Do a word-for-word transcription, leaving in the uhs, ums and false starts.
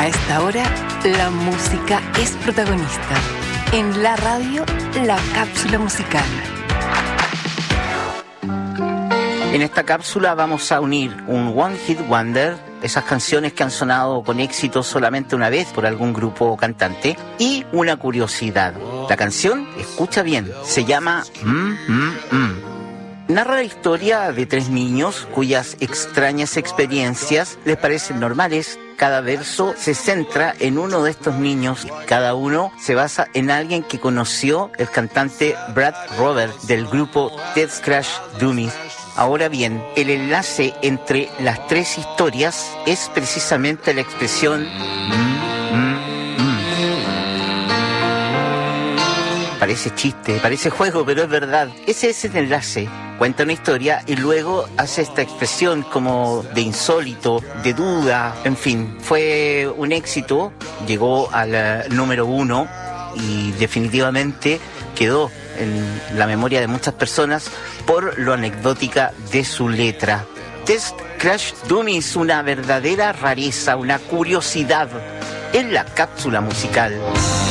A esta hora, la música es protagonista. En la radio, la cápsula musical. En esta cápsula vamos a unir un One Hit Wonder, esas canciones que han sonado con éxito solamente una vez por algún grupo o cantante, y una curiosidad. La canción, escucha bien, se llama Mm, Mm, Mm. Narra la historia de tres niños cuyas extrañas experiencias les parecen normales. Cada verso se centra en uno de estos niños. Cada uno se basa en alguien que conoció el cantante Brad Robert del grupo Dead Crash Dummies. Ahora bien, el enlace entre las tres historias es precisamente la expresión mm, mm, mm. Parece chiste, parece juego, pero es verdad. Ese es el enlace. Cuenta una historia y luego hace esta expresión como de insólito, de duda, en fin. Fue un éxito, llegó al uh, número uno y definitivamente quedó en la memoria de muchas personas por lo anecdótica de su letra. Death Crash Dummies, una verdadera rareza, una curiosidad en la cápsula musical.